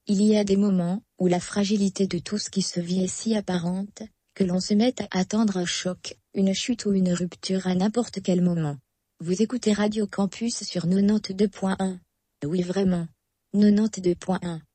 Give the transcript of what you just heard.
Il y a des moments où la fragilité de tout ce qui se vit est si apparente, que l'on se met à attendre un choc, une chute ou une rupture à n'importe quel moment. Vous écoutez Radio Campus sur 92.1. Oui vraiment. 92.1.